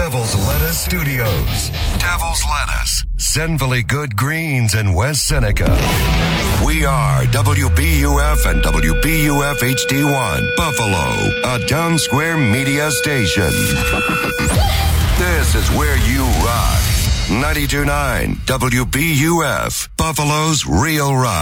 Devil's Lettuce Studios. Devil's Lettuce, sinfully good greens in West Seneca. We are WBUF and WBUF HD1, Buffalo, a Town Square media station. This is where you rock. 92.9 WBUF, Buffalo's Real Rock.